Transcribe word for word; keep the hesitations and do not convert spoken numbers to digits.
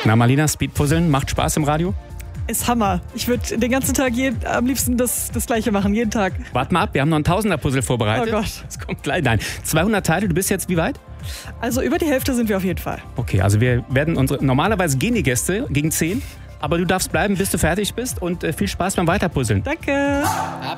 Na Marlena, Speedpuzzeln macht Spaß im Radio? Ist Hammer. Ich würde den ganzen Tag jeden, am liebsten das, das Gleiche machen, jeden Tag. Warte mal ab, wir haben noch ein Tausender-Puzzle vorbereitet. Oh Gott. Das kommt gleich. Nein, zweihundert Teile, du bist jetzt wie weit? Also über die Hälfte sind wir auf jeden Fall. Okay, also wir werden unsere, normalerweise gehen die Gäste gegen zehn, aber du darfst bleiben, bis du fertig bist und äh, viel Spaß beim Weiterpuzzeln. Danke.